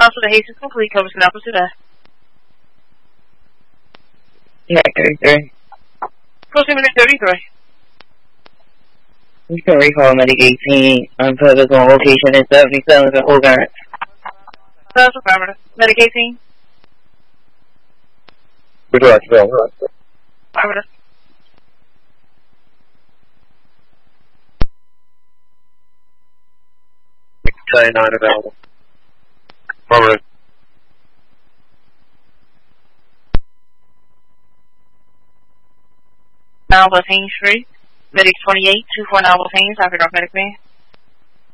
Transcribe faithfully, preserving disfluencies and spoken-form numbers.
Response to the haste is complete. Cover Synopsis today. Yeah, thirty-three. Closing minute thirty-three. You can recall Medic eighteen on purpose on location in seventy-seven for Hogarth. That's affirmative. Medic eighteen. Good luck, Bill. Affirmative. nine available. Affirmative. Now Haines Street. Medic twenty-eight, two four nine Haines. After Dark Medic Man.